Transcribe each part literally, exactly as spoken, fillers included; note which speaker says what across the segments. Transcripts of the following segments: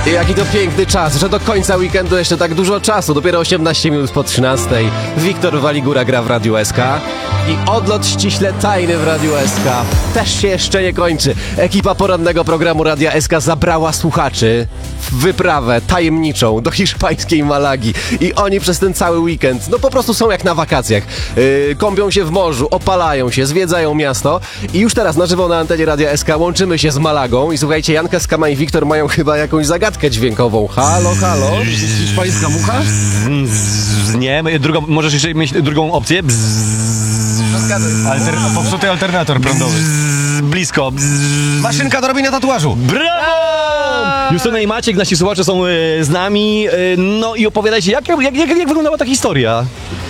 Speaker 1: Jaki to piękny czas, że do końca weekendu jeszcze tak dużo czasu. Dopiero osiemnaście minut po trzynastej. Wiktor Waligura gra w Radiu S K. I odlot ściśle tajny w Radiu S K też się jeszcze nie kończy. Ekipa porannego programu Radia S K zabrała słuchaczy w wyprawę tajemniczą do hiszpańskiej Malagi. I oni przez ten cały weekend, no po prostu są jak na wakacjach. Yy, kąpią się w morzu, opalają się, zwiedzają miasto. I już teraz na żywo na antenie Radia S K łączymy się z Malagą. I słuchajcie, Janka, Skama i Wiktor mają chyba jakąś zagadkę dźwiękową. Halo, halo? Jest hiszpańska mucha?
Speaker 2: Nie, drugą, możesz jeszcze mieć drugą opcję.
Speaker 3: Alter, popsuty alternator prądowy.
Speaker 2: Blisko.
Speaker 3: Maszynka do robienia tatuażu.
Speaker 2: Brawo! Justyna i Maciek, nasi słuchacze są e, z nami. E, no i opowiadajcie, jak, jak, jak, jak wyglądała ta historia?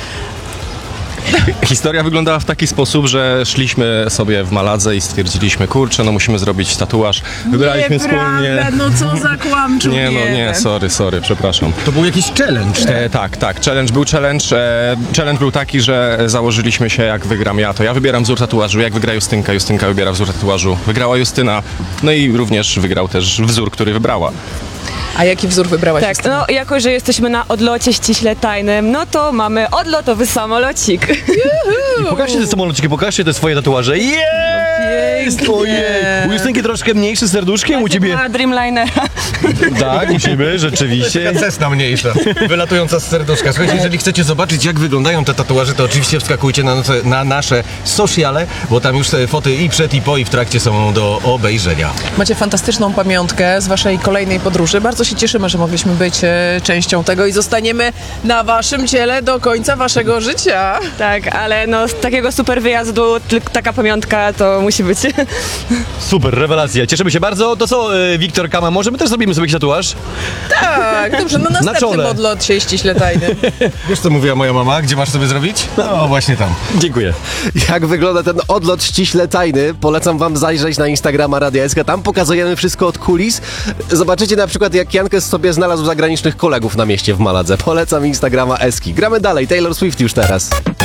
Speaker 4: Historia wyglądała w taki sposób, że szliśmy sobie w Maladze i stwierdziliśmy, kurczę, no musimy zrobić tatuaż. Wybraliśmy wspólnie...
Speaker 5: no co za kłam człowiek.
Speaker 4: Nie, no nie, sorry, sorry, przepraszam.
Speaker 3: To był jakiś challenge, tak?
Speaker 4: E, tak, tak, challenge był challenge. E, challenge był taki, że założyliśmy się, jak wygram ja, to ja wybieram wzór tatuażu, jak wygra Justynka, Justynka wybiera wzór tatuażu. Wygrała Justyna, no i również wygrał też wzór, który wybrała.
Speaker 5: A jaki wzór wybrałaś?
Speaker 6: Tak, no jako, że jesteśmy na odlocie ściśle tajnym, no to mamy odlotowy samolocik.
Speaker 2: I pokażcie te samolociki, pokażcie te swoje tatuaże. Jest! Ojej! U Justynki troszkę mniejszy serduszkiem, u ciebie...
Speaker 6: Ma Dreamlinera.
Speaker 2: Tak, musimy, rzeczywiście.
Speaker 3: Cessna mniejsza, wylatująca z serduszka. Słuchajcie, jeżeli chcecie zobaczyć, jak wyglądają te tatuaże, to oczywiście wskakujcie na, na nasze sociale, bo tam już te foty i przed, i po, i w trakcie są do obejrzenia.
Speaker 5: Macie fantastyczną pamiątkę z waszej kolejnej podróży. Bardzo się cieszymy, że mogliśmy być e, częścią tego i zostaniemy na waszym ciele do końca waszego życia.
Speaker 6: Tak, ale no z takiego super wyjazdu tylko taka pamiątka to musi być.
Speaker 2: Super, rewelacja. Cieszymy się bardzo. To co, e, Wiktor, Kama, może my też zrobimy sobie jakiś tatuaż?
Speaker 5: Tak, dobrze, no następnym
Speaker 2: czole.
Speaker 5: odlocie ściśle tajnym.
Speaker 3: Wiesz, co mówiła moja mama? Gdzie masz sobie zrobić? No właśnie tam.
Speaker 2: Dziękuję.
Speaker 1: Jak wygląda ten odlot ściśle tajny? Polecam wam zajrzeć na Instagrama Radia S K. Tam pokazujemy wszystko od kulis. Zobaczycie na przykład, jak Jankę sobie znalazł zagranicznych kolegów na mieście w Maladze. Polecam Instagrama Eski. Gramy dalej. Taylor Swift już teraz.